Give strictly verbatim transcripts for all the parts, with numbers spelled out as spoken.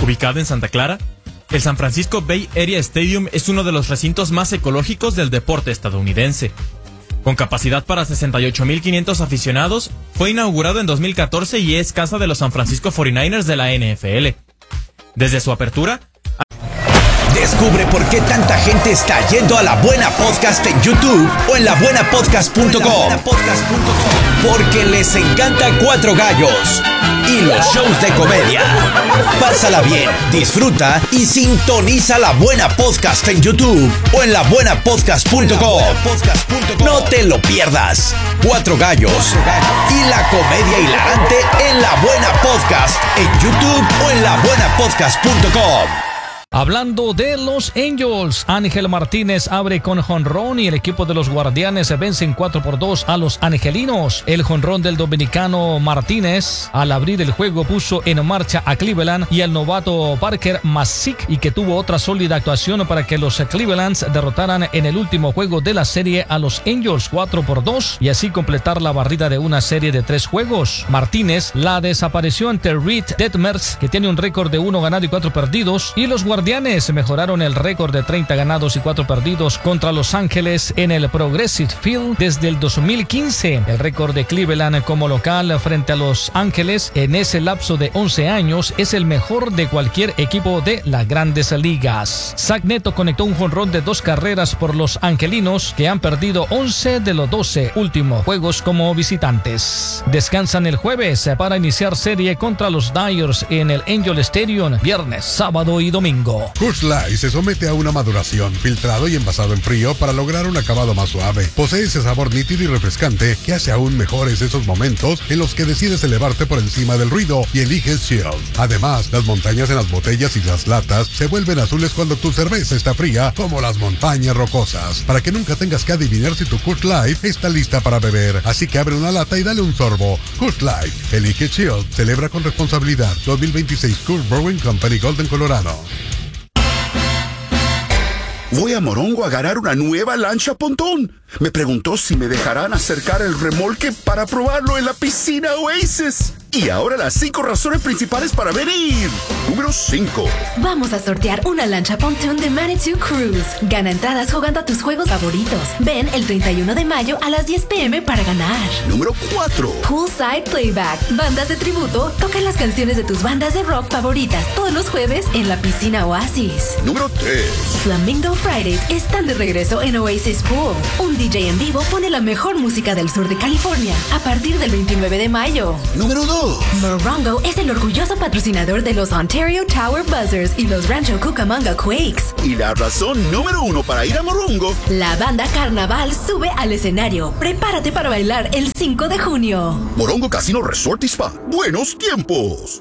Ubicado en Santa Clara, el San Francisco Bay Area Stadium es uno de los recintos más ecológicos del deporte estadounidense. Con capacidad para sesenta y ocho mil quinientos aficionados, fue inaugurado en dos mil catorce y es casa de los San Francisco cuarenta y nueve ers de la N F L. Desde su apertura... Descubre por qué tanta gente está yendo a La Buena Podcast en YouTube o en la buena podcast punto com. Porque les encanta Cuatro Gallos y los shows de comedia. Pásala bien, disfruta y sintoniza La Buena Podcast en YouTube o en la buena podcast punto com. No te lo pierdas. Cuatro Gallos y la comedia hilarante en La Buena Podcast en YouTube o en la buena podcast punto com. Hablando de los Angels, Ángel Martínez abre con jonrón y el equipo de los Guardianes vencen cuatro por dos a los angelinos. El jonrón del dominicano Martínez al abrir el juego puso en marcha a Cleveland y al novato Parker Masick, y que tuvo otra sólida actuación para que los Clevelands derrotaran en el último juego de la serie a los Angels cuatro por dos y así completar la barrida de una serie de tres juegos. Martínez la desapareció ante Reed Detmers, que tiene un récord de uno ganado y cuatro perdidos, y los Guardianes Guardianes mejoraron el récord de treinta ganados y cuatro perdidos contra Los Ángeles en el Progressive Field desde el dos mil quince. El récord de Cleveland como local frente a Los Ángeles en ese lapso de once años es el mejor de cualquier equipo de las grandes ligas. Zach Neto conectó un jonrón de dos carreras por los angelinos, que han perdido once de los doce últimos juegos como visitantes. Descansan el jueves para iniciar serie contra los Dyers en el Angel Stadium viernes, sábado y domingo. Coors Light se somete a una maduración, filtrado y envasado en frío para lograr un acabado más suave. Posee ese sabor nítido y refrescante que hace aún mejores esos momentos en los que decides elevarte por encima del ruido y eliges Shield. Además, las montañas en las botellas y las latas se vuelven azules cuando tu cerveza está fría, como las montañas rocosas, para que nunca tengas que adivinar si tu Coors Light está lista para beber. Así que abre una lata y dale un sorbo. Coors Light, elige Shield, celebra con responsabilidad. dos mil veintiséis Coors Brewing Company, Golden, Colorado. Voy a Morongo a ganar una nueva lancha pontón. Me preguntó si me dejarán acercar el remolque para probarlo en la piscina Oasis. Y ahora las cinco razones principales para venir. Número cinco. Vamos a sortear una lancha pontón de Manitou Cruise. Gana entradas jugando a tus juegos favoritos. Ven el treinta y uno de mayo a las diez pe eme para ganar. Número cuatro. Poolside Playback. Bandas de tributo tocan las canciones de tus bandas de rock favoritas todos los jueves en la piscina Oasis. Número tres. Flamingo Fridays están de regreso en Oasis Pool. Un D J en vivo pone la mejor música del sur de California a partir del veintinueve de mayo. Número dos. Morongo es el orgulloso patrocinador de los Ontario Tower Buzzers y los Rancho Cucamonga Quakes. Y la razón número uno para ir a Morongo. La banda Carnaval sube al escenario. Prepárate para bailar el cinco de junio. Morongo Casino Resort y Spa. Buenos tiempos.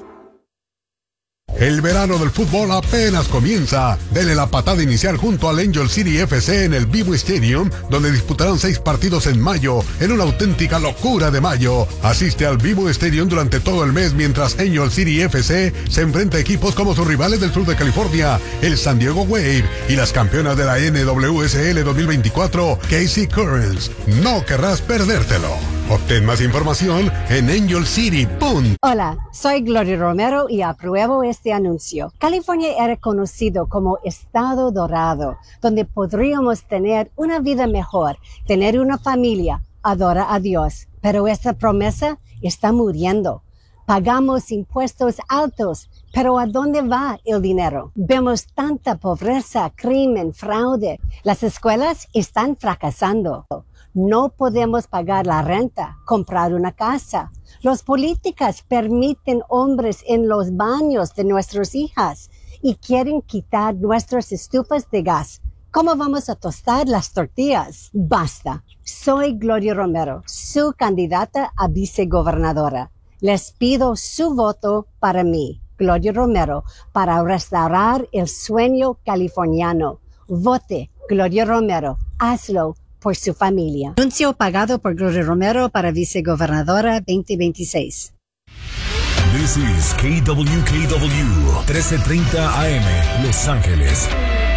El verano del fútbol apenas comienza. Dele la patada inicial junto al Angel City F C en el B M O Stadium, donde disputarán seis partidos en mayo, en una auténtica locura de mayo. Asiste al B M O Stadium durante todo el mes mientras Angel City F C se enfrenta a equipos como sus rivales del sur de California, el San Diego Wave, y las campeonas de la N W S L dos mil veinticuatro, K C Currents. No querrás perdértelo. Obtén más información en angel city punto com. Hola, soy Gloria Romero y apruebo este anuncio. California era conocido como Estado Dorado, donde podríamos tener una vida mejor, tener una familia, adorar a Dios. Pero esta promesa está muriendo. Pagamos impuestos altos, pero ¿a dónde va el dinero? Vemos tanta pobreza, crimen, fraude. Las escuelas están fracasando. No podemos pagar la renta, comprar una casa. Los políticos permiten hombres en los baños de nuestras hijas y quieren quitar nuestras estufas de gas. ¿Cómo vamos a tostar las tortillas? Basta. Soy Gloria Romero, su candidata a vicegobernadora. Les pido su voto para mí, Gloria Romero, para restaurar el sueño californiano. Vote, Gloria Romero. Hazlo por su familia. Anuncio pagado por Gloria Romero para vicegobernadora veinte veintiséis. This is K W K W, trece treinta A M, Los Ángeles.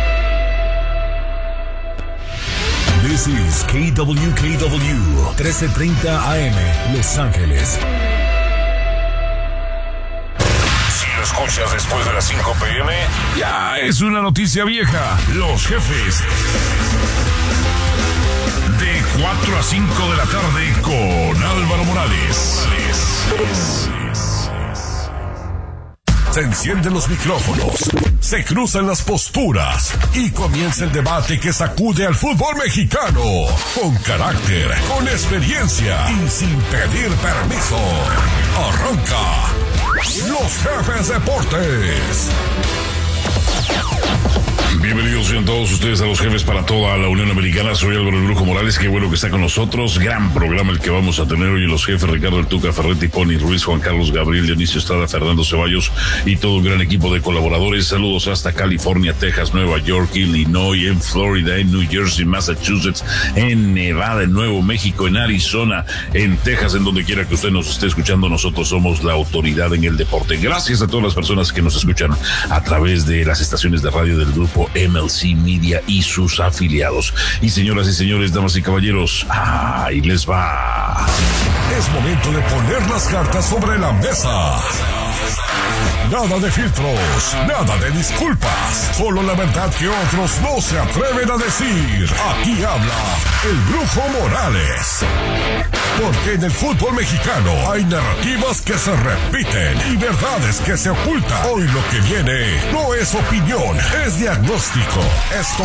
This is K W K W, trece treinta A M, Los Ángeles. Si lo escuchas después de las cinco pm, ya es una noticia vieja. Los Jefes. De cuatro a cinco de la tarde con Álvaro Morales. Se encienden los micrófonos, se cruzan las posturas y comienza el debate que sacude al fútbol mexicano. Con carácter, con experiencia y sin pedir permiso. Arranca Los Jefes Deportes. Bienvenidos sean todos ustedes a Los Jefes para toda la Unión Americana. Soy Álvaro El Brujo Morales, qué bueno que está con nosotros. Gran programa el que vamos a tener hoy en Los Jefes. Ricardo El Tuca Ferretti, Pony Ruiz, Juan Carlos Gabriel, Dionisio Estrada, Fernando Ceballos y todo un gran equipo de colaboradores. Saludos hasta California, Texas, Nueva York, Illinois, en Florida, en New Jersey, Massachusetts, en Nevada, en Nuevo México, en Arizona, en Texas, en donde quiera que usted nos esté escuchando. Nosotros somos la autoridad en el deporte. Gracias a todas las personas que nos escuchan a través de las estaciones de radio del grupo M L C Media y sus afiliados. Y señoras y señores, damas y caballeros, ahí les va. Es momento de poner las cartas sobre la mesa. Nada de filtros, nada de disculpas, solo la verdad que otros no se atreven a decir. Aquí habla el Brujo Morales. Porque en el fútbol mexicano hay narrativas que se repiten y verdades que se ocultan. Hoy lo que viene no es opinión, es diagnóstico. Esto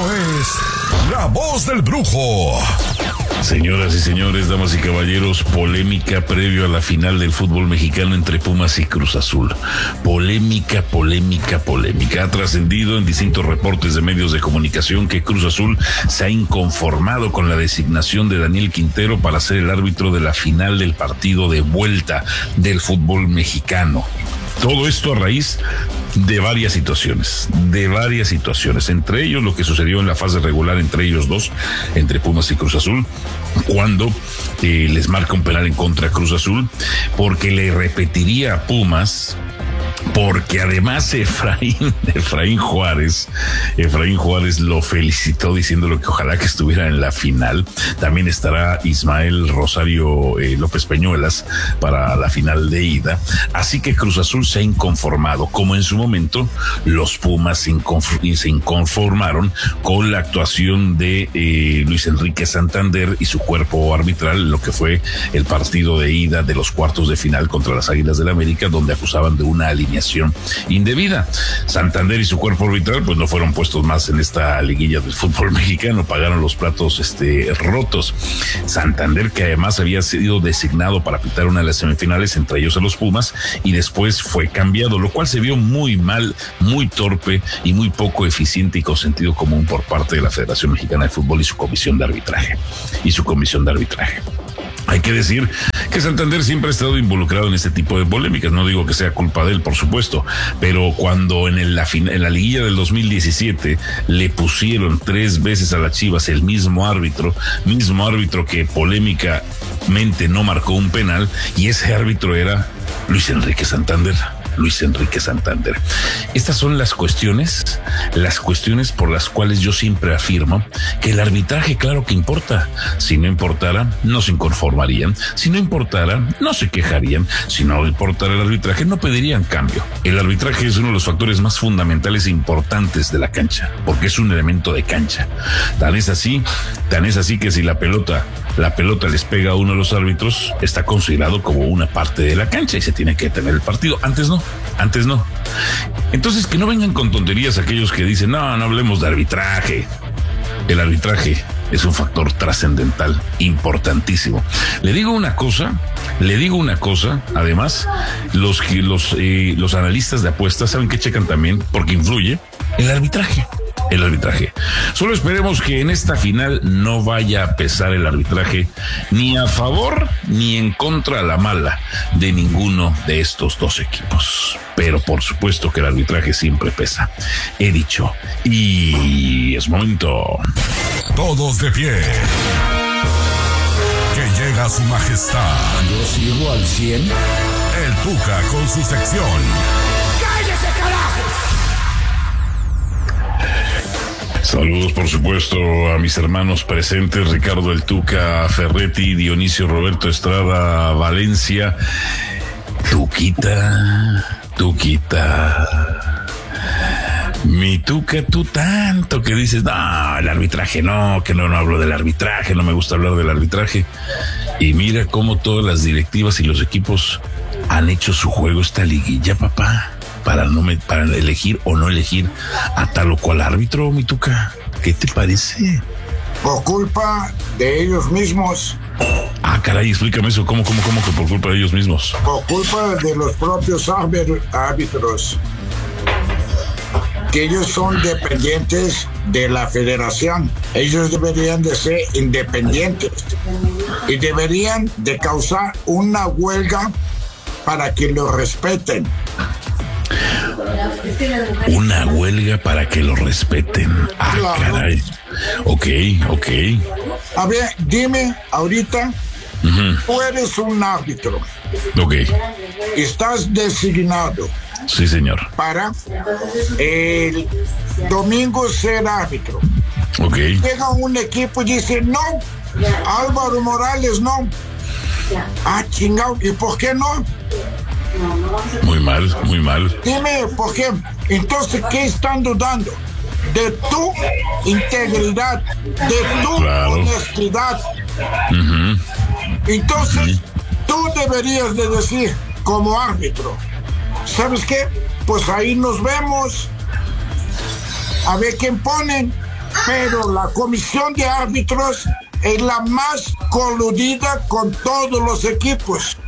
es La Voz del Brujo. Señoras y señores, damas y caballeros, polémica previo a la final del fútbol mexicano entre Pumas y Cruz Azul. Polémica, polémica, polémica. Ha trascendido en distintos reportes de medios de comunicación que Cruz Azul se ha inconformado con la designación de Daniel Quintero para ser el árbitro de la final del partido de vuelta del fútbol mexicano. Todo esto a raíz de varias situaciones, de varias situaciones, entre ellos lo que sucedió en la fase regular entre ellos dos, entre Pumas y Cruz Azul, cuando eh, les marca un penal en contra a Cruz Azul, porque le repetiría a Pumas, porque además Efraín, Efraín Juárez, Efraín Juárez lo felicitó diciéndole que ojalá que estuviera en la final. También estará Ismael Rosario eh, López Peñuelas para la final de ida. Así que Cruz Azul se ha inconformado, como en su momento los Pumas se, inconf- se inconformaron con la actuación de eh, Luis Enrique Santander y su cuerpo arbitral, lo que fue el partido de ida de los cuartos de final contra las Águilas del América, donde acusaban de una alineación indebida. Santander y su cuerpo arbitral pues no fueron puestos más en esta liguilla del fútbol mexicano, pagaron los platos este, rotos. Santander, que además había sido designado para pitar una de las semifinales, entre ellos a los Pumas, y después fue cambiado, lo cual se vio muy mal, muy torpe y muy poco eficiente y con sentido común por parte de la Federación Mexicana de Fútbol y su comisión de arbitraje. Y su comisión de arbitraje. Hay que decir que Santander siempre ha estado involucrado en este tipo de polémicas. No digo que sea culpa de él, por supuesto, pero cuando en, el, la, en la liguilla del dos mil diecisiete le pusieron tres veces a las Chivas el mismo árbitro, mismo árbitro que polémicamente no marcó un penal, y ese árbitro era Luis Enrique Santander. Luis Enrique Santander. Estas son las cuestiones, las cuestiones por las cuales yo siempre afirmo que el arbitraje, claro que importa. Si no importara, no se inconformarían. Si no importara, no se quejarían. Si no importara el arbitraje, no pedirían cambio. El arbitraje es uno de los factores más fundamentales e importantes de la cancha, porque es un elemento de cancha. Tan es así, tan es así que si la pelota, la pelota les pega a uno de los árbitros, está considerado como una parte de la cancha y se tiene que detener el partido. Antes no. Antes no. Entonces, que no vengan con tonterías aquellos que dicen, no, no hablemos de arbitraje. El arbitraje es un factor trascendental, importantísimo. Le digo una cosa, le digo una cosa, además, los, los, eh, los analistas de apuestas saben que checan también, porque influye, el arbitraje. El arbitraje. Solo esperemos que en esta final no vaya a pesar el arbitraje ni a favor ni en contra a la mala de ninguno de estos dos equipos. Pero por supuesto que el arbitraje siempre pesa. He dicho. Y es momento. Todos de pie. Que llega su majestad. Yo sigo al cien. El Tuca con su sección. ¡Cállese, carajo! Saludos, por supuesto, a mis hermanos presentes, Ricardo El Tuca Ferretti, Dionisio Roberto Estrada Valencia. Tuquita, Tuquita. Mi Tuca, tú tanto que dices, no, el arbitraje no, que no, no hablo del arbitraje, no me gusta hablar del arbitraje. Y mira cómo todas las directivas y los equipos han hecho su juego esta liguilla, papá, para no me, para elegir o no elegir a tal o cual árbitro, mi Tuca. ¿Qué te parece? Por culpa de ellos mismos. Ah, caray, explícame eso. ¿Cómo, cómo, cómo que por culpa de ellos mismos? Por culpa de los propios árbitros. Que ellos son dependientes de la federación. Ellos deberían de ser independientes. Y deberían de causar una huelga para que lo respeten. Una huelga para que lo respeten. Ah, claro. Caray. Ok, ok. A ver, dime ahorita, uh-huh. Tú eres un árbitro. Ok. Estás designado. Sí, señor. Para el domingo ser árbitro. Ok. Llega un equipo y dice, no, Álvaro Morales no. Ah, chingado, ¿y por qué no? Muy mal, muy mal. Dime, ¿por qué? Entonces, ¿qué están dudando? De tu integridad, de tu claro. honestidad. Uh-huh. Entonces, uh-huh. tú deberías de decir, como árbitro, ¿sabes qué? Pues ahí nos vemos, a ver quién ponen, pero la comisión de árbitros es la más coludida con todos los equipos.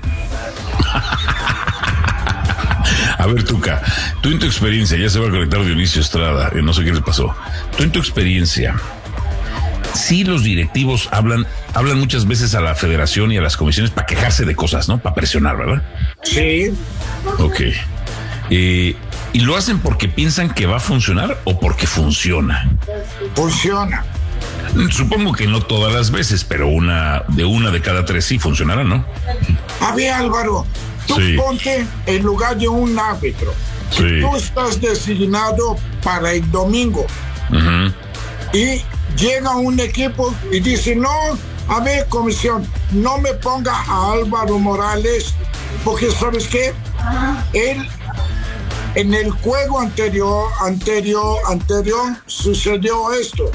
A ver, Tuca, tú en tu experiencia, ya se va a conectar Dionisio Estrada, no sé qué le pasó. Tú en tu experiencia, sí los directivos hablan, hablan muchas veces a la federación y a las comisiones para quejarse de cosas, ¿no? Para presionar, ¿verdad? Sí. Ok. Eh, ¿Y lo hacen porque piensan que va a funcionar o porque funciona? Funciona. Supongo que no todas las veces, pero una de una de cada tres sí funcionará, ¿no? A ver, Álvaro, tú sí. ponte en lugar de un árbitro. Sí. Tú estás designado para el domingo. Uh-huh. Y llega un equipo y dice, no, a ver, comisión, no me ponga a Álvaro Morales, porque ¿sabes qué? Él, en el juego anterior, anterior, anterior, sucedió esto.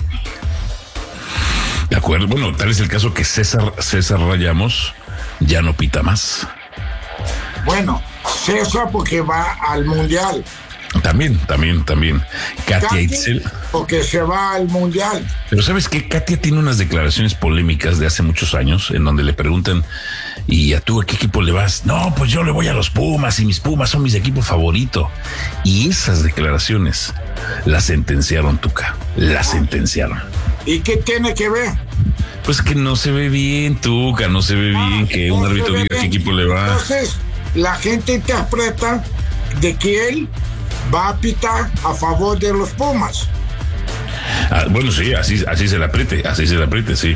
De acuerdo, bueno, tal es el caso que César, César Rayamos ya no pita más. Bueno, César porque va al Mundial. También, también, también. Katia, Katia Itzel. Porque se va al Mundial. Pero ¿sabes qué? Katia tiene unas declaraciones polémicas de hace muchos años en donde le preguntan, ¿y a tú a qué equipo le vas? No, pues yo le voy a los Pumas y mis Pumas son mis equipos favoritos. Y esas declaraciones las sentenciaron, Tuca. Las sentenciaron. ¿Y qué tiene que ver? Pues que no se ve bien, Tuca, no se ve bien ah, que no un árbitro diga a qué equipo le va. Entonces, la gente interpreta de que él va a pitar a favor de los Pumas. Ah, bueno, sí, así, así se la apriete, así se la apriete, sí.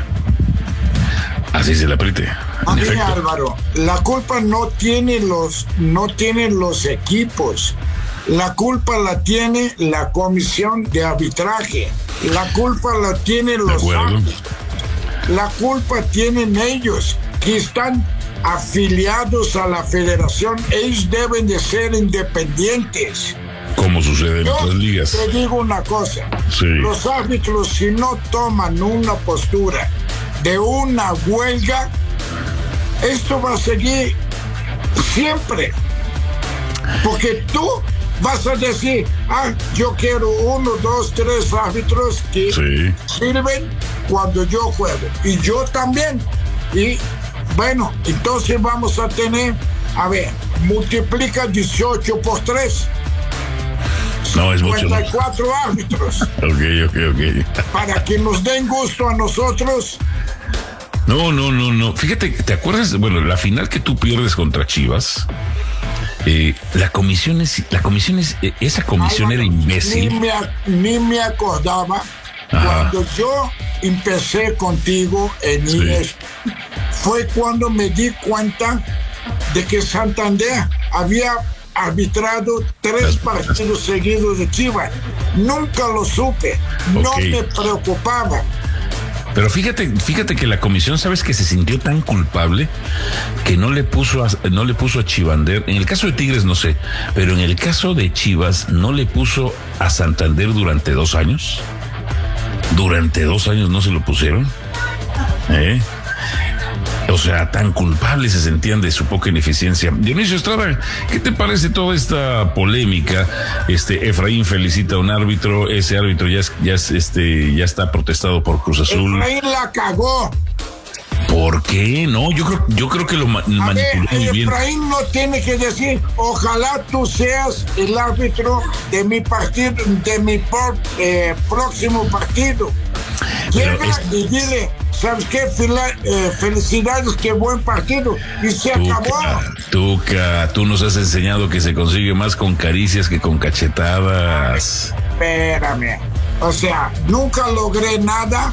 Así se la apriete. A mí, Álvaro, la culpa no tiene los, no tienen los equipos. La culpa la tiene la comisión de arbitraje. La culpa la tienen los árbitros. La culpa tienen ellos que están afiliados a la federación. Ellos deben de ser independientes. Como sucede en Yo otras ligas. Te digo una cosa. Sí. Los árbitros, si no toman una postura de una huelga, esto va a seguir siempre. Porque tú vas a decir, ah, yo quiero uno, dos, tres árbitros que sí. sirven cuando yo juego. Y yo también. Y bueno, entonces vamos a tener, a ver, multiplica dieciocho por tres. No, es mucho. cincuenta y cuatro árbitros. Ok, ok, ok. Para que nos den gusto a nosotros. No, no, no, no. Fíjate, ¿te acuerdas? Bueno, la final que tú pierdes contra Chivas, eh, la comisión es, la comisión es, eh, esa comisión Ay, era imbécil. Ni me, ni me acordaba. Ajá. Cuando yo empecé contigo en sí. I E S, fue cuando me di cuenta de que Santander había arbitrado tres partidos seguidos de Chivas. Nunca lo supe, no okay. me preocupaba. Pero fíjate, fíjate que la comisión, sabes que se sintió tan culpable que no le puso a, no le puso a Chivander. En el caso de Tigres no sé, pero en el caso de Chivas no le puso a Santander durante dos años. Durante dos años no se lo pusieron. ¿Eh? O sea, tan culpables se sentían de su poca ineficiencia. Dionisio Estrada, ¿qué te parece toda esta polémica? Este Efraín felicita a un árbitro, ese árbitro ya es, ya es, este, ya está protestado por Cruz Azul. Efraín la cagó. ¿Por qué? No, yo creo, yo creo que lo ma- manipuló muy bien. Efraín no tiene que decir, ojalá tú seas el árbitro de mi partido, de mi por, eh, próximo partido. Llega es... y dile, ¿sabes qué? Fila, eh, felicidades, qué buen partido. Y se Tuca, acabó. Tuca, tú nos has enseñado que se consigue más con caricias que con cachetadas. Espérame. O sea, nunca logré nada,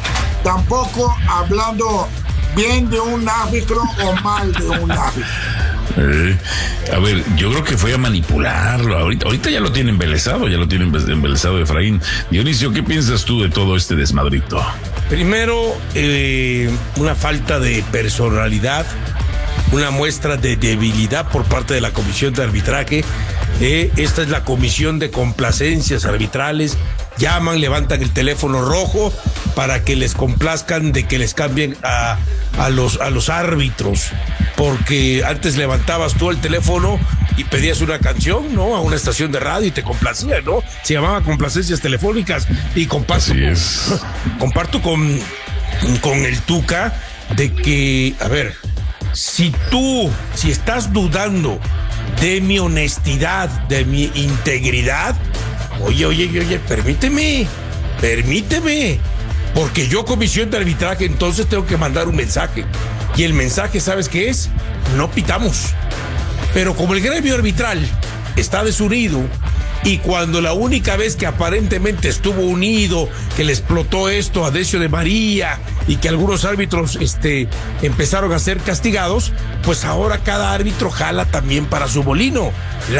tampoco hablando bien de un árbitro o mal de un árbitro. Eh, a ver, yo creo que fue a manipularlo. Ahorita, ahorita ya lo tiene embelesado, ya lo tiene embelesado Efraín. Dionisio, ¿qué piensas tú de todo este desmadrito? Primero, eh, una falta de personalidad, una muestra de debilidad por parte de la comisión de arbitraje. Eh, esta es la comisión de complacencias arbitrales. Llaman, levantan el teléfono rojo para que les complazcan de que les cambien a, a los, a los árbitros. Porque antes levantabas tú el teléfono y pedías una canción, ¿no? A una estación de radio y te complacía, ¿no? Se llamaba complacencias telefónicas. Y comparto, Así es. comparto con, con el Tuca de que, a ver, si tú, si estás dudando de mi honestidad, de mi integridad, oye, oye, oye, permíteme, permíteme, porque yo, comisión de arbitraje, entonces tengo que mandar un mensaje. Y el mensaje, ¿sabes qué es? No pitamos. Pero como el gremio arbitral está desunido, y cuando la única vez que aparentemente estuvo unido, que le explotó esto a Decio de María, y que algunos árbitros este, empezaron a ser castigados, pues ahora cada árbitro jala también para su molino.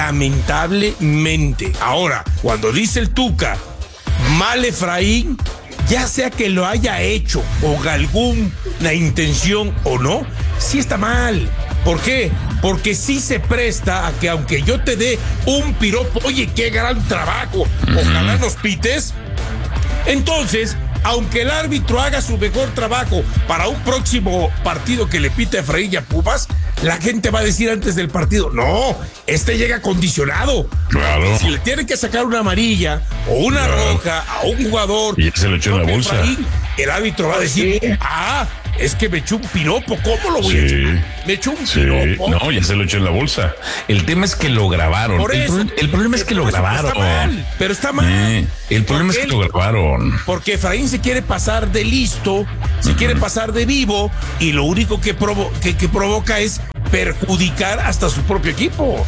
Lamentablemente. Ahora, cuando dice el Tuca, mal Efraín, ya sea que lo haya hecho o alguna intención o no, sí está mal. ¿Por qué? Porque sí se presta a que aunque yo te dé un piropo, oye, qué gran trabajo, ojalá nos pites. Entonces, aunque el árbitro haga su mejor trabajo para un próximo partido que le pita a Efraín y a Pumas, la gente va a decir antes del partido, no, este llega condicionado. Claro. Si le tienen que sacar una amarilla o una claro. roja a un jugador, y ya se lo echó en la bolsa, Efraín, el árbitro va a decir, ah, es que me echó un piropo, ¿cómo lo voy sí. a echar? Me echó un sí. piropo. No, ya se lo echó en la bolsa. El tema es que lo grabaron. Por eso, el, pro- el problema es que lo grabaron. Está mal, pero está mal. Eh, el problema es que él, lo grabaron. Porque Efraín se quiere pasar de listo, se uh-huh. quiere pasar de vivo, y lo único que, provo- que, que provoca es perjudicar hasta su propio equipo.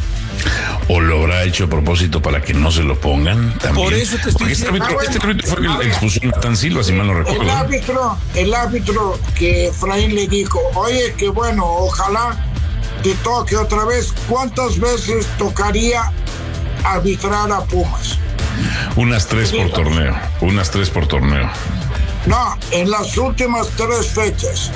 O lo habrá hecho a propósito para que no se lo pongan también. Por eso te estoy Porque diciendo. Este árbitro, este árbitro fue el que expulsó a Natán Silva, si mal no recuerdo. El árbitro, el árbitro que Efraín le dijo, oye, que bueno, ojalá te toque otra vez. ¿Cuántas veces tocaría arbitrar a Pumas? Unas tres por torneo. Unas tres por torneo. No, en las últimas tres fechas.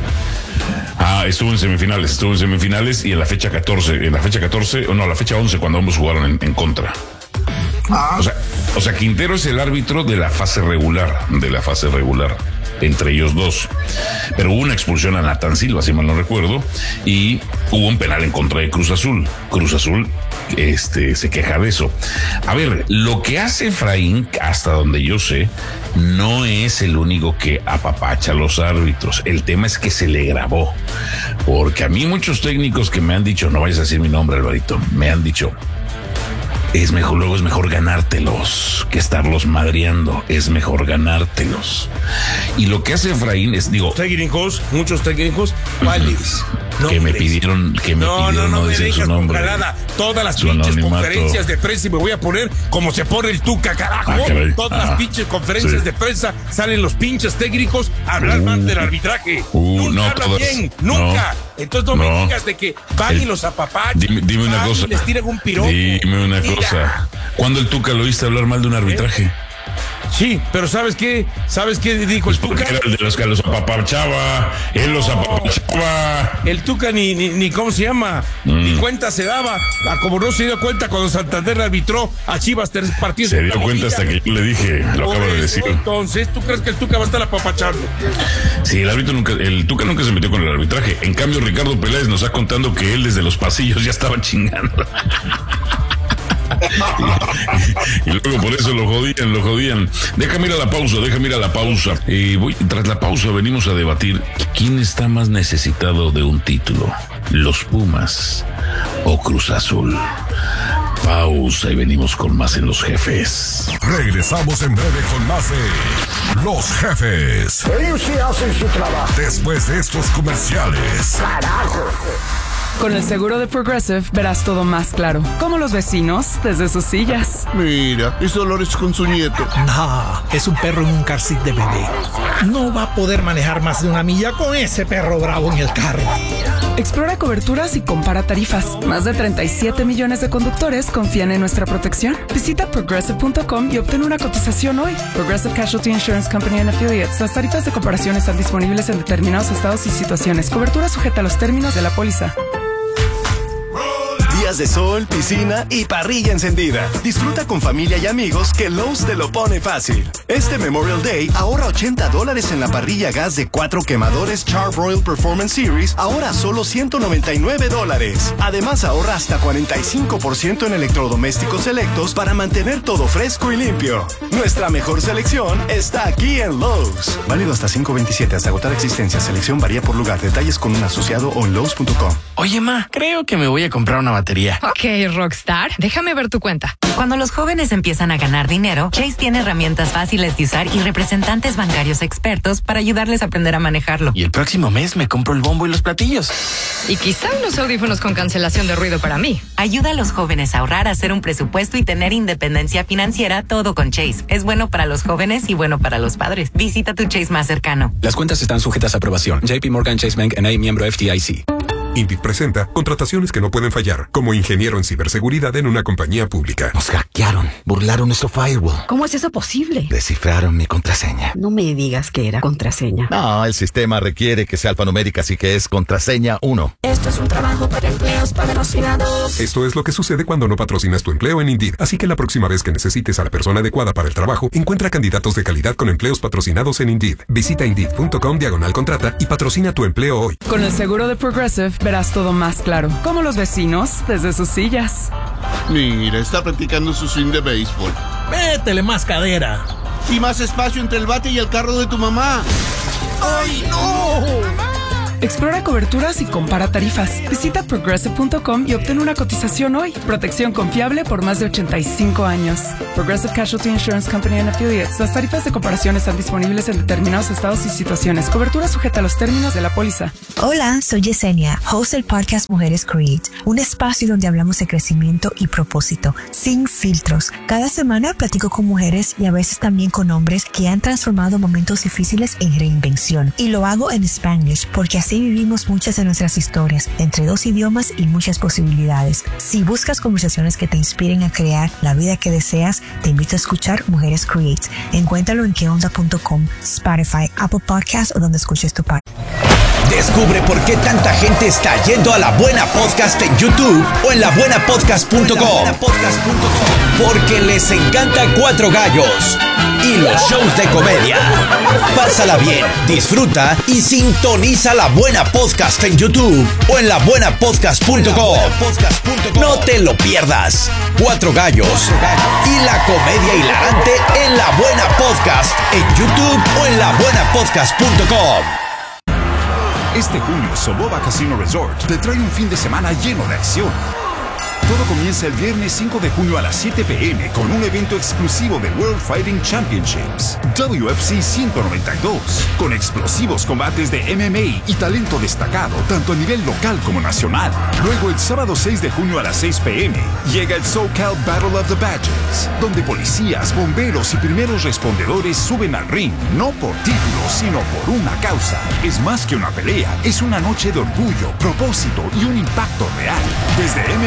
Ah, estuvo en semifinales, estuvo en semifinales y en la fecha catorce, en la fecha catorce, o no, la fecha once, cuando ambos jugaron en, en contra. Ah. O sea, o sea, Quintero es el árbitro de la fase regular, de la fase regular, entre ellos dos. Pero hubo una expulsión a Natán Silva, si mal no recuerdo, y hubo un penal en contra de Cruz Azul. Cruz Azul este, se queja de eso. A ver, lo que hace Efraín, hasta donde yo sé, no es el único que apapacha a los árbitros. El tema es que se le grabó. Porque a mí muchos técnicos que me han dicho, no vayas a decir mi nombre, Alvarito, me han dicho, es mejor, luego es mejor ganártelos que estarlos madreando, es mejor ganártelos. Y lo que hace Efraín es, digo... Técnicos, muchos técnicos, ¿cuáles? Que me pidieron, que me no, pidieron no, no, no me decir su nombre. Calada. Todas las su pinches anonimato. Conferencias de prensa, y me voy a poner como se pone el Tuca, carajo. Ah, Todas ah, las pinches conferencias sí. de prensa salen los pinches técnicos a hablar uh, mal del arbitraje. Uh, nunca no, hablan todas, bien, nunca. No, Entonces no, no me digas de que van el, y los apapachan. Dime, dime una cosa. Y les tiran un piropo. Dime una Mira. cosa. ¿Cuándo el Tuca lo oíste hablar mal de un arbitraje? Sí, pero ¿sabes qué? ¿Sabes qué dijo pues el Tuca? Porque era el de los que los apapachaba, él los apapachaba. El Tuca ni, ni, ni ¿cómo se llama? Mm. Ni cuenta se daba. Ah, como no se dio cuenta cuando Santander arbitró a Chivas tres partidos. Se dio cuenta hasta que yo le dije, lo acabo de decir. Entonces, ¿tú crees que el Tuca va a estar apapachando? Sí, el árbitro nunca, el Tuca nunca se metió con el arbitraje. En cambio, Ricardo Peláez nos está contando que él desde los pasillos ya estaba chingando. Y luego por eso lo jodían, lo jodían. Déjame ir a la pausa, déjame ir a la pausa. Y voy, tras la pausa venimos a debatir quién está más necesitado de un título, los Pumas o Cruz Azul. Pausa y venimos con más en Los Jefes. Regresamos en breve con más de Los Jefes. Ellos sí hacen su trabajo. Después de estos comerciales. Carajo. Con el seguro de Progressive verás todo más claro, como los vecinos desde sus sillas. Mira, es Dolores con su nieto. No, es un perro en un car seat de bebé. No va a poder manejar más de una milla con ese perro bravo en el carro. Explora coberturas y compara tarifas. Más de treinta y siete millones de conductores confían en nuestra protección. Visita progressive punto com y obtén una cotización hoy. Progressive Casualty Insurance Company and Affiliates. Las tarifas de comparación están disponibles en determinados estados y situaciones. Cobertura sujeta a los términos de la póliza. Días de sol, piscina y parrilla encendida. Disfruta con familia y amigos que Lowe's te lo pone fácil. Este Memorial Day ahorra ochenta dólares en la parrilla gas de cuatro quemadores Char-Broil Performance Series, ahora solo ciento noventa y nueve dólares. Además ahorra hasta cuarenta y cinco por ciento en electrodomésticos selectos para mantener todo fresco y limpio. Nuestra mejor selección está aquí en Lowe's. Válido hasta cinco veintisiete hasta agotar existencia. Selección varía por lugar. Detalles con un asociado o en Lowe's punto com. Oye, ma, creo que me voy a comprar una batería. Ok, Rockstar, déjame ver tu cuenta. Cuando los jóvenes empiezan a ganar dinero, Chase tiene herramientas fáciles de usar y representantes bancarios expertos para ayudarles a aprender a manejarlo. Y el próximo mes me compro el bombo y los platillos. Y quizá unos audífonos con cancelación de ruido para mí. Ayuda a los jóvenes a ahorrar, a hacer un presupuesto y tener independencia financiera, todo con Chase. Es bueno para los jóvenes y bueno para los padres. Visita tu Chase más cercano. Las cuentas están sujetas a aprobación. J P Morgan Chase Bank N A, miembro F D I C. INVIT presenta contrataciones que no pueden fallar, como ingeniero en ciberseguridad en una compañía pública. Nos hackearon, burlaron nuestro firewall. ¿Cómo es eso posible? Descifraron mi contraseña. No me digas que era contraseña. No, el sistema requiere que sea alfanumérica, así que es contraseña uno. Esto es un trabajo para empleos patrocinados. Esto es lo que sucede cuando no patrocinas tu empleo en Indeed, así que la próxima vez que necesites a la persona adecuada para el trabajo, encuentra candidatos de calidad con empleos patrocinados en Indeed. Visita indeed punto com diagonal contrata y patrocina tu empleo hoy. Con el seguro de Progressive verás todo más claro, como los vecinos desde sus sillas. Mira, está practicando su swing de béisbol. Métele más cadera. Y más espacio entre el bate y el carro de tu mamá. ¡Ay, no! Explora coberturas y compara tarifas. Visita progressive punto com y obtén una cotización hoy. Protección confiable por más de ochenta y cinco años. Progressive Casualty Insurance Company and Affiliates. Las tarifas de comparación están disponibles en determinados estados y situaciones. Cobertura sujeta a los términos de la póliza. Hola, soy Yesenia, host del podcast Mujeres Create, un espacio donde hablamos de crecimiento y propósito, sin filtros. Cada semana platico con mujeres y a veces también con hombres que han transformado momentos difíciles en reinvención. Y lo hago en Spanglish porque así vivimos muchas de nuestras historias, entre dos idiomas y muchas posibilidades. Si buscas conversaciones que te inspiren a crear la vida que deseas, te invito a escuchar Mujeres Create. Encuéntralo en que onda punto com, Spotify, Apple Podcasts o donde escuches tu podcast. Descubre por qué tanta gente está yendo a La Buena Podcast en YouTube o en la buena podcast punto com. Porque les encanta Cuatro Gallos y los shows de comedia. Pásala bien, disfruta y sintoniza La Buena Podcast en YouTube o en la buena podcast punto com. No te lo pierdas. Cuatro Gallos y la comedia hilarante en La Buena Podcast en YouTube o en la buena podcast punto com. Este junio, Soboba Casino Resort te trae un fin de semana lleno de acción. Todo comienza el viernes cinco de junio a las siete p m con un evento exclusivo de World Fighting Championships, W F C ciento noventa y dos, con explosivos combates de M M A y talento destacado, tanto a nivel local como nacional. Luego, el sábado seis de junio a las seis p m, llega el SoCal Battle of the Badges, donde policías, bomberos y primeros respondedores suben al ring, no por títulos, sino por una causa. Es más que una pelea, es una noche de orgullo, propósito y un impacto real. Desde M M A de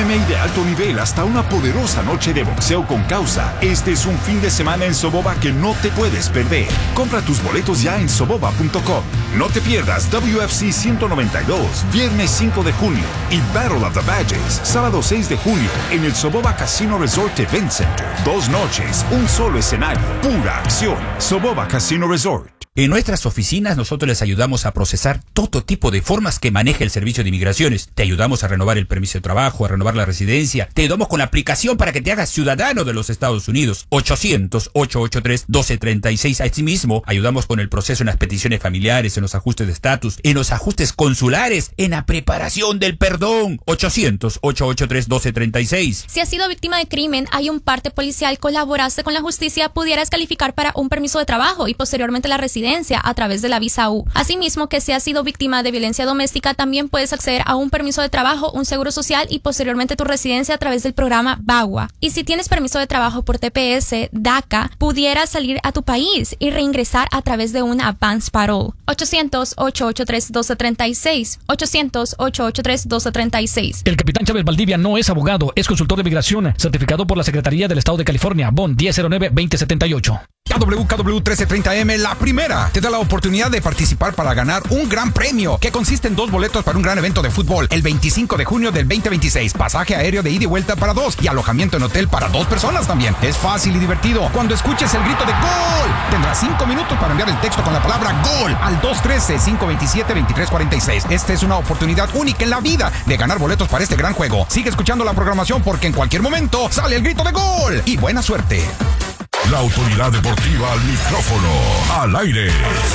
alto nivel hasta una poderosa noche de boxeo con causa. Este es un fin de semana en Soboba que no te puedes perder. Compra tus boletos ya en soboba punto com. No te pierdas W F C ciento noventa y dos, viernes cinco de junio, y Battle of the Badges, sábado seis de junio, en el Soboba Casino Resort Event Center. Dos noches, un solo escenario, pura acción. Soboba Casino Resort. En nuestras oficinas nosotros les ayudamos a procesar todo tipo de formas que maneja el Servicio de Inmigraciones. Te ayudamos a renovar el permiso de trabajo, a renovar la residencia. Te ayudamos con la aplicación para que te hagas ciudadano de los Estados Unidos. ochocientos, ochocientos ochenta y tres, doce treinta y seis. Asimismo, ayudamos con el proceso en las peticiones familiares, en los ajustes de estatus, en los ajustes consulares, en la preparación del perdón. ochocientos, ochocientos ochenta y tres, doce treinta y seis. Si has sido víctima de crimen, hay un parte policial, colaboraste con la justicia, pudieras calificar para un permiso de trabajo y posteriormente la residencia a través de la visa U. Asimismo, que si has sido víctima de violencia doméstica, también puedes acceder a un permiso de trabajo, un seguro social y posteriormente tu residencia a través del programa BAGUA. Y si tienes permiso de trabajo por T P S, DACA, pudieras salir a tu país y reingresar a través de una advance parole. ochocientos, ochocientos ochenta y tres, doce treinta y seis. ochocientos, ochocientos ochenta y tres, doce treinta y seis. El capitán Chávez Valdivia no es abogado, es consultor de migración, certificado por la Secretaría del Estado de California, B O N diez cero nueve, veinte setenta y ocho. K W K W trece treinta M, la primera, te da la oportunidad de participar para ganar un gran premio que consiste en dos boletos para un gran evento de fútbol el veinticinco de junio del veinte veintiséis, pasaje aéreo de ida y vuelta para dos y alojamiento en hotel para dos personas también. Es fácil y divertido. Cuando escuches el grito de gol, tendrás cinco minutos para enviar el texto con la palabra gol al dos uno tres, cinco dos siete, dos tres cuatro seis. Esta es una oportunidad única en la vida de ganar boletos para este gran juego. Sigue escuchando la programación porque en cualquier momento sale el grito de gol y buena suerte. La autoridad deportiva al micrófono, al aire.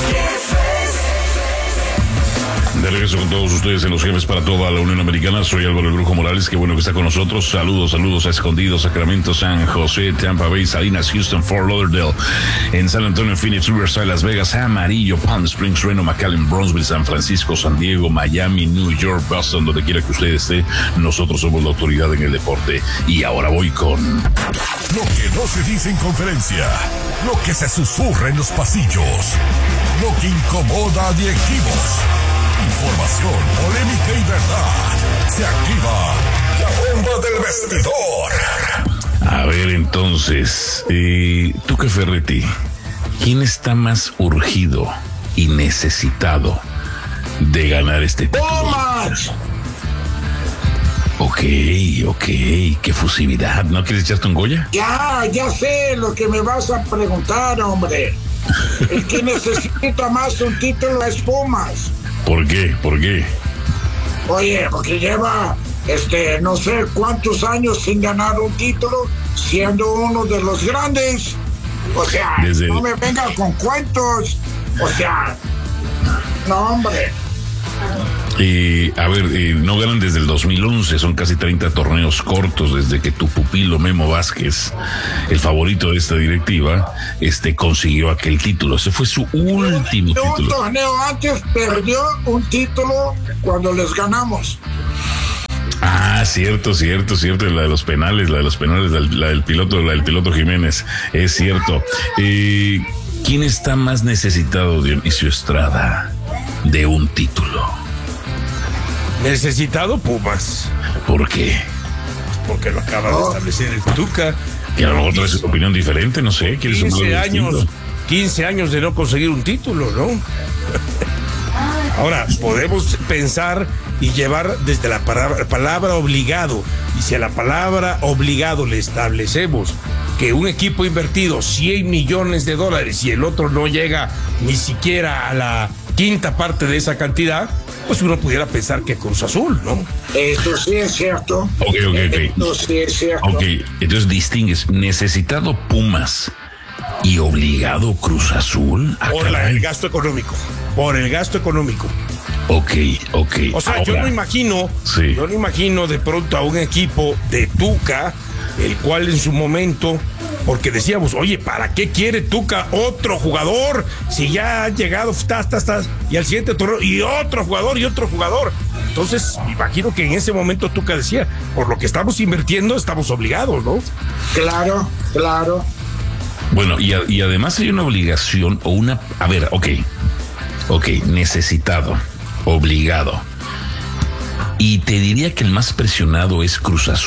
De regreso con todos ustedes en Los Jefes para toda la Unión Americana. Soy Álvaro el Brujo Morales, qué bueno que está con nosotros. Saludos, saludos a Escondido, Sacramento, San José, Tampa Bay, Salinas, Houston, Fort Lauderdale, en San Antonio, Phoenix, Riverside, Las Vegas, Amarillo, Palm Springs, Reno, McAllen, Bronzeville, San Francisco, San Diego, Miami, New York, Boston, donde quiera que usted esté. Nosotros somos la autoridad en el deporte. Y ahora voy con... Lo que no se dice en conferencia, lo que se susurra en los pasillos, lo que incomoda a directivos. Información, polémica y verdad. Se activa la bomba del vestidor. A ver, entonces, eh, Tuca Ferretti, ¿quién está más urgido y necesitado de ganar este título? ¡Pumas! Ok, ok, qué fusividad. ¿No quieres echarte un Goya? Ya, ya sé lo que me vas a preguntar, hombre. El que necesita más un título es Pumas. ¿Por qué? ¿Por qué? Oye, porque lleva, este, no sé cuántos años sin ganar un título, siendo uno de los grandes. O sea, Desde... no me venga con cuentos. O sea, no, hombre. Eh, a ver, eh, no ganan desde el dos mil once, son casi treinta torneos cortos desde que tu pupilo Memo Vázquez, el favorito de esta directiva, este consiguió aquel título. Ese fue su último título. Un torneo antes perdió un título cuando les ganamos. Ah, cierto, cierto, cierto, la de los penales, la de los penales, la, la del piloto, la del piloto Jiménez, es cierto. Eh, ¿Quién está más necesitado, Dionisio Estrada, de un título? Necesitado Pumas. ¿Por qué? Porque lo acaba de establecer el Tuca. Que a lo mejor traes una opinión diferente, no sé. ¿Quieres quince años, quince años de no conseguir un título, ¿no? Ahora, podemos pensar y llevar desde la palabra, palabra obligado. Y si a la palabra obligado le establecemos que un equipo ha invertido cien millones de dólares y el otro no llega ni siquiera a la quinta parte de esa cantidad, pues uno pudiera pensar que Cruz Azul, ¿no? Eso sí es cierto. Ok, ok, ok. Eso sí es cierto. Ok, entonces distingues necesitado Pumas y obligado Cruz Azul. Ah, por la, el gasto económico. Por el gasto económico. Ok, ok. O sea, ahora, yo no imagino, sí. yo no imagino de pronto a un equipo de Tuca, el cual en su momento, porque decíamos, oye, ¿para qué quiere Tuca otro jugador? Si ya ha llegado, tas, tas, tas, y al siguiente torneo, y otro jugador, y otro jugador. Entonces, imagino que en ese momento Tuca decía, por lo que estamos invirtiendo, estamos obligados, ¿no? Claro, claro. Bueno, y, a, y además hay una obligación o una... A ver, ok, ok, necesitado, obligado. Y te diría que el más presionado es Cruz Azul.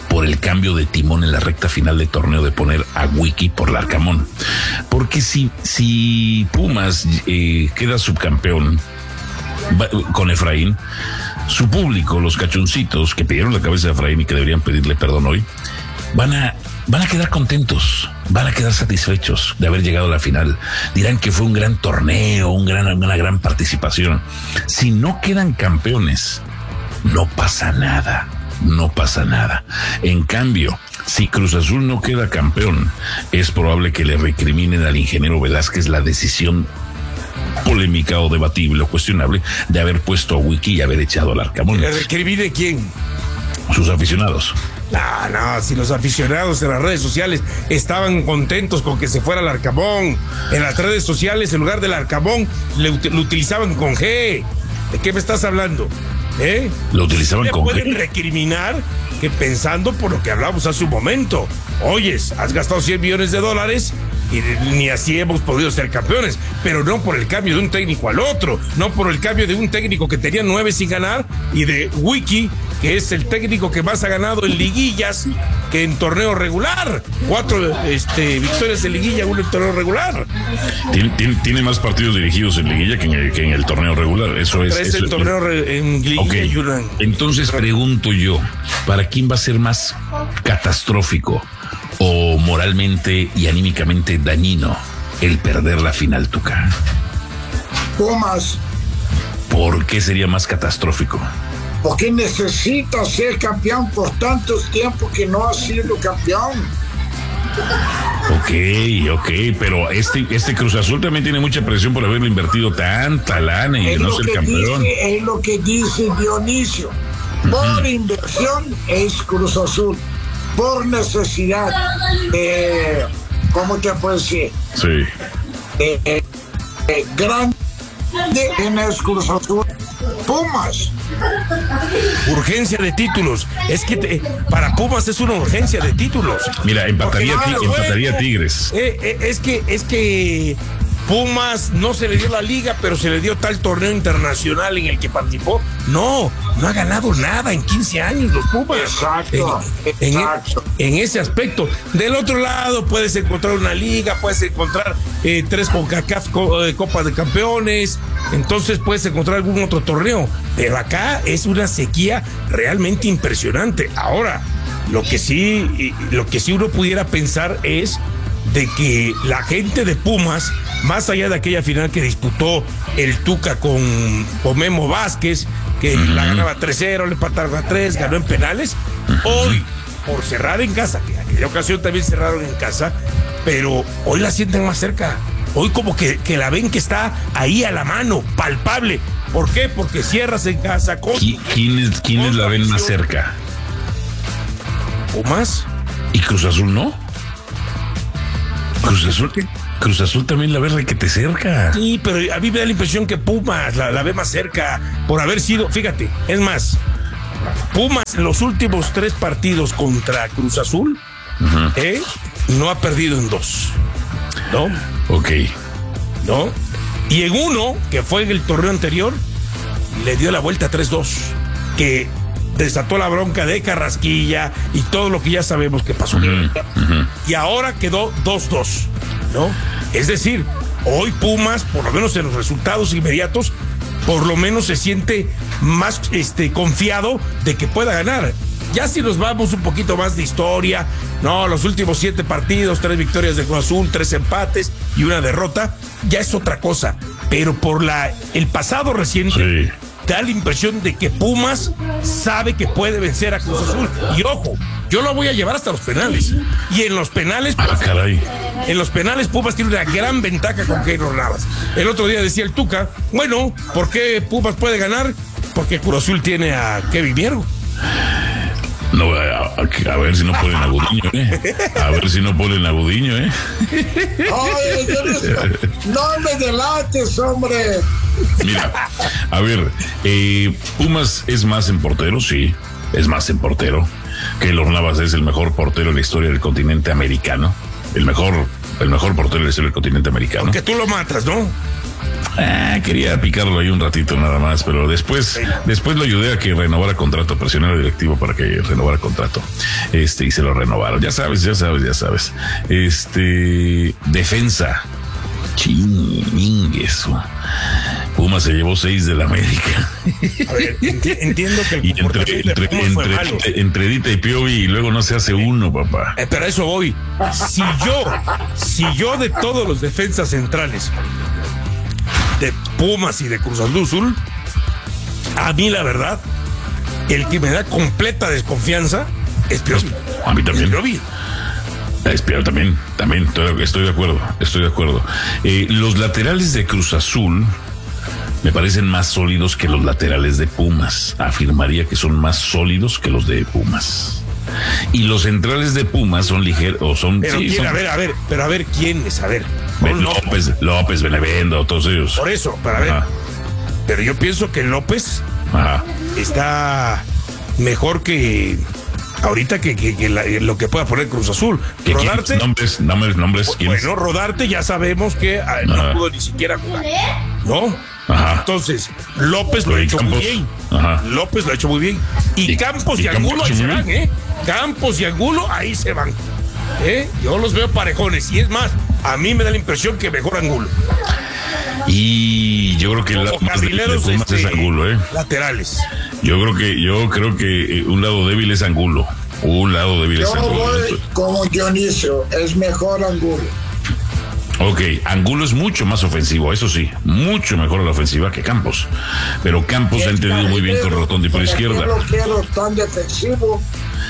por el cambio de timón en la recta final del torneo de poner a Wiki por Larcamón. Porque si, si Pumas eh, queda subcampeón con Efraín, su público, los cachoncitos que pidieron la cabeza de Efraín y que deberían pedirle perdón hoy, van a, van a quedar contentos, van a quedar satisfechos de haber llegado a la final. Dirán que fue un gran torneo, un gran, una gran participación. Si no quedan campeones, no pasa nada, no pasa nada. En cambio, si Cruz Azul no queda campeón, es probable que le recriminen al ingeniero Velázquez la decisión polémica o debatible o cuestionable de haber puesto a Wiki y haber echado al Arcamón. ¿Le recrimine quién? Sus aficionados. No, no, si los aficionados en las redes sociales estaban contentos con que se fuera el Arcamón, en las redes sociales en lugar del Arcamón le, lo utilizaban con G. ¿De qué me estás hablando? ¿Eh? Lo utilizaban le con pueden G. recriminar que pensando por lo que hablamos hace un momento. Oyes, has gastado cien millones de dólares y ni así hemos podido ser campeones, pero no por el cambio de un técnico al otro, no por el cambio de un técnico que tenía nueve sin ganar y de Wiki, que es el técnico que más ha ganado en liguillas que en torneo regular. Cuatro este, victorias en liguilla, uno en torneo regular. Tiene, tiene, tiene más partidos dirigidos en liguilla que en el, que en el torneo regular. Eso es. Tres eso en es, torneo re, en liguilla okay. y una. Entonces pregunto yo, ¿para quién va a ser más catastrófico o moralmente y anímicamente dañino el perder la final, Tuca? Pumas. ¿Por qué sería más catastrófico? Porque necesita ser campeón por tantos tiempos que no ha sido campeón. Ok, ok, pero este, este Cruz Azul también tiene mucha presión por haberle invertido tanta lana y es no ser campeón. Dice, es lo que dice Dionisio. Por uh-huh. inversión es Cruz Azul. Por necesidad de, ¿cómo te puedo decir? Sí. De, de, de grande en el Cruz Azul. Pumas. Urgencia de títulos. Es que te, para Pumas es una urgencia de títulos. Mira, empataría, Porque, ti, no, empataría eh, Tigres. Eh, eh, es que, es que Pumas no se le dio la liga, pero se le dio tal torneo internacional en el que participó. No, no ha ganado nada en quince años los Pumas. Exacto. En, exacto. En, en ese aspecto. Del otro lado puedes encontrar una liga, puedes encontrar eh, tres CONCACAF co, eh, Copa de Campeones, entonces puedes encontrar algún otro torneo. Pero acá es una sequía realmente impresionante. Ahora, lo que sí, lo que sí uno pudiera pensar es de que la gente de Pumas, más allá de aquella final que disputó el Tuca con, con Memo Vázquez, que uh-huh. la ganaba tres cero, le empataron a tres, ganó en penales, uh-huh. hoy, por cerrar en casa, que en aquella ocasión también cerraron en casa, pero hoy la sienten más cerca. Hoy como que, que la ven que está ahí a la mano, palpable. ¿Por qué? Porque cierras en casa con... ¿Quiénes, quiénes la ven más cerca? ¿Pumas? ¿Y Cruz Azul no? Cruz Azul, Cruz Azul también la ve requete cerca. Sí, pero a mí me da la impresión que Pumas la, la ve más cerca por haber sido, fíjate, es más, Pumas los últimos tres partidos contra Cruz Azul, uh-huh. eh, no ha perdido en dos, ¿no? Ok. ¿No? Y en uno, que fue en el torneo anterior, le dio la vuelta tres dos, que desató la bronca de Carrasquilla y todo lo que ya sabemos que pasó. Uh-huh, uh-huh. Y ahora quedó dos dos, ¿no? Es decir, hoy Pumas, por lo menos en los resultados inmediatos, por lo menos se siente más este, confiado de que pueda ganar. Ya si nos vamos un poquito más de historia, no, los últimos siete partidos, tres victorias de Cruz Azul, tres empates y una derrota, ya es otra cosa. Pero por la el pasado reciente... Sí. Da la impresión de que Pumas sabe que puede vencer a Cruz Azul. Y ojo, yo lo voy a llevar hasta los penales. Y en los penales, ah, caray. en los penales Pumas tiene una gran ventaja con Keylor Navas. El otro día decía el Tuca, bueno, ¿por qué Pumas puede ganar? Porque Cruz Azul tiene a Kevin Viergo. No, a, a, a ver si no ponen a Gudiño, ¿eh? A ver si no ponen a Gudiño, ¿eh? Ay, no me delates, hombre. Mira, a ver, eh, Pumas es más en portero, sí, es más en portero. Keylor Navas es el mejor portero en la historia del continente americano. El mejor, el mejor portero en la historia del continente americano. Porque tú lo matas, ¿no? Ah, quería picarlo ahí un ratito nada más, pero después, después lo ayudé a que renovara contrato, presioné al directivo para que renovara contrato. Este, y se lo renovaron. Ya sabes, ya sabes, ya sabes. Este, defensa. Chingueso. Puma se llevó seis de la América. A ver, enti- entiendo que el y entre, entre, entre, entre, entre Dita y Piovi y luego no se hace uno, papá. Eh, pero a eso voy. Si yo, si yo de todos los defensas centrales de Pumas y de Cruz Azul, a mí la verdad, el que me da completa desconfianza es Piovi. A mí también. Es Piovi. Espero también, también estoy, estoy de acuerdo, estoy de acuerdo. Eh, los laterales de Cruz Azul me parecen más sólidos que los laterales de Pumas. Afirmaría que son más sólidos que los de Pumas. Y los centrales de Pumas son ligeros, o son... Pero sí, quién, son, a ver, a ver, pero a ver quiénes, a ver. Ben López, López, Benevendo, todos ellos. Por eso, para ver. Ajá. Pero yo pienso que López Ajá. está mejor que... Ahorita que, que, que la, lo que pueda poner Cruz Azul. ¿Qué Rodarte. Nombres, nombres, nombres. ¿Quiénes? Bueno, Rodarte ya sabemos que ah, no pudo ni siquiera jugar. ¿No? Ajá. Entonces, López lo ha hecho Campos. muy bien. Ajá. López lo ha hecho muy bien. Y, Y- Campos y y, Angulo Campos ahí se muy van, bien. ¿eh? Campos y Angulo ahí se van. ¿Eh? Yo los veo parejones. Y es más, a mí me da la impresión que mejor Angulo. Y yo creo que el lado Como más débil de carrileros, Pumas este, es Angulo, ¿eh? Laterales. Yo creo que, yo creo que eh, un lado débil es Angulo. Un lado débil es Yo Angulo. voy como Dionisio, es mejor Angulo. Ok, Angulo es mucho más ofensivo, eso sí, mucho mejor a la ofensiva que Campos. Pero Campos ha entendido muy bien con Rotondi por izquierda. Yo lo quiero tan defensivo.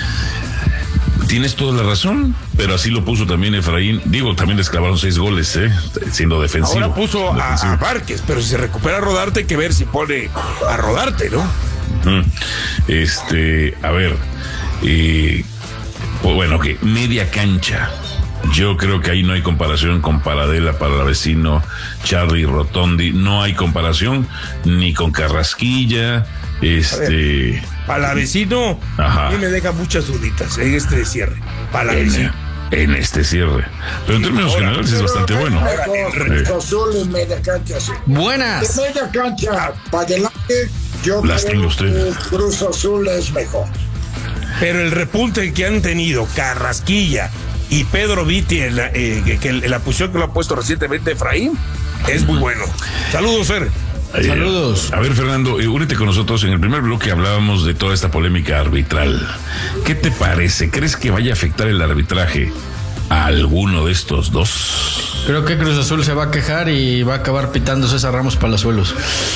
Tienes toda la razón, pero así lo puso también Efraín. Digo, también les clavaron seis goles, ¿eh? Siendo defensivo. Ahora puso a, a Márquez, pero si se recupera Rodarte, hay que ver si pone a Rodarte, ¿no? Mm. Este, a ver, eh, pues bueno, que media cancha. Yo creo que ahí no hay comparación con Paradela, para la vecino, Charly, Rotondi. No hay comparación ni con Carrasquilla. Este. Palavecino, Ajá. a mí me deja muchas duditas en este cierre. Palavecino. En, en este cierre. Pero en términos Ahora, generales es bastante bueno. Cruz Azul en media cancha, sí. Buenas. De media cancha para adelante, yo Las creo tengo usted. que Cruz Azul es mejor. Pero el repunte que han tenido Carrasquilla y Pedro Viti en la, eh, que, que la posición que lo ha puesto recientemente Efraín es muy bueno. Saludos, Fer. Eh, Saludos. A ver, Fernando, eh, únete con nosotros. En el primer bloque hablábamos de toda esta polémica arbitral. ¿Qué te parece? ¿Crees que vaya a afectar el arbitraje a alguno de estos dos? Creo que Cruz Azul se va a quejar y va a acabar pitando César Ramos Palazuelos.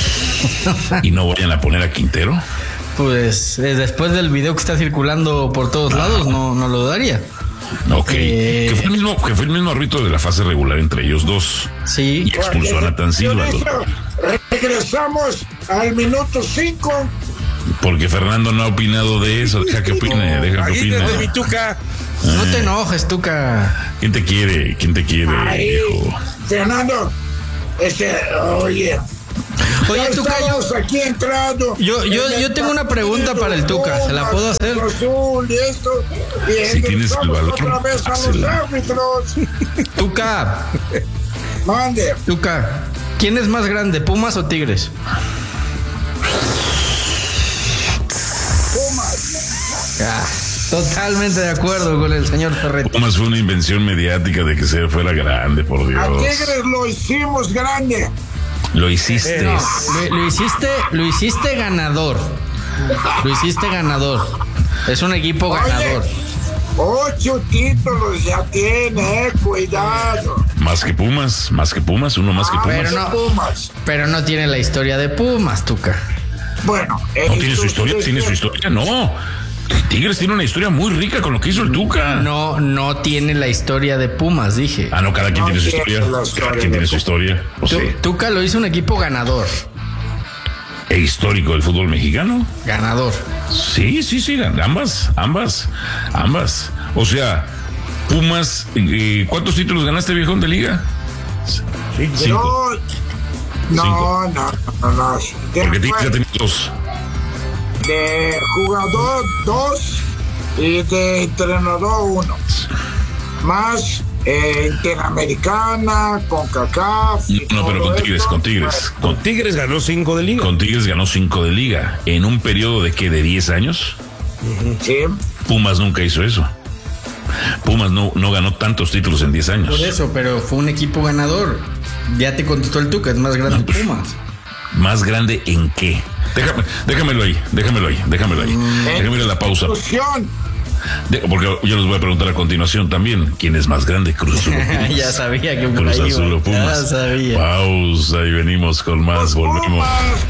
¿Y no vayan a poner a Quintero? Pues eh, después del video que está circulando por todos lados, no, no lo daría. Ok. Eh, que, fue el mismo, que fue el mismo árbitro de la fase regular entre ellos dos. Sí. Y expulsó a Nathan Silva. Dionisio, regresamos al minuto cinco. Porque Fernando no ha opinado de eso. Deja que opine, deja que Ahí opine. desde mi tuca. No te enojes, Tuca. ¿Quién te quiere? ¿Quién te quiere, Ahí, viejo? Fernando, este, oye. Oye, ya Tuca, estamos yo- aquí entrando. Yo, yo, yo tengo una pregunta para el Tuca. ¿Se la puedo hacer? Azul y esto. Y Si tienes el regresamos valor, otra vez a los hazla. árbitros. Tuca, Mande. Tuca. ¿Quién es más grande, Pumas o Tigres? Pumas. Ah, totalmente de acuerdo con el señor Ferretti. Pumas fue una invención mediática de que se fuera grande, por A Dios. Tigres lo hicimos grande. Lo hiciste. Eh, no, lo, lo hiciste, lo hiciste ganador. Lo hiciste ganador. Es un equipo ganador. Ocho títulos ya tiene, eh, cuidado. Más que Pumas, más que Pumas, uno más que Pumas. Pero no, Pumas. pero no tiene la historia de Pumas, Tuca. Bueno, No tiene su historia, tiene su historia, no. Tigres tiene una historia muy rica con lo que hizo el Tuca. No, no tiene la historia de Pumas, dije. Ah, no, cada quien No tiene su tiene historia. la Cada historia quien de tiene su historia. O Tu- sea, Tuca lo hizo un equipo ganador. e histórico del fútbol mexicano. Ganador. Sí, sí, sí, ambas, ambas, ambas. O sea, Pumas, eh, ¿cuántos títulos ganaste, viejón, de liga? Cinco. No, Cinco. no, no, no, no. De, Porque Tigres ya tenía dos. de jugador dos y de entrenador uno. más eh, Interamericana, CONCACAF. No, pero con Tigres, con Tigres. Con Tigres ganó cinco de liga. Con Tigres ganó cinco de liga. ¿En un periodo de qué? ¿De diez años? Sí. Pumas nunca hizo eso. Pumas no, no ganó tantos títulos en diez años. Por eso, pero fue un equipo ganador. Ya te contestó el Tuca, es más grande no, pues, que Pumas. ¿Más grande en qué? Déjame, déjamelo ahí, déjamelo ahí, déjamelo ahí. Mm, Déjame ir a la pausa. De, porque yo les voy a preguntar a continuación también, ¿quién es más grande? Cruz Azul. Ya sabía que Cruz Azul o Pumas. Ya sabía. Pausa y venimos con más, volvemos.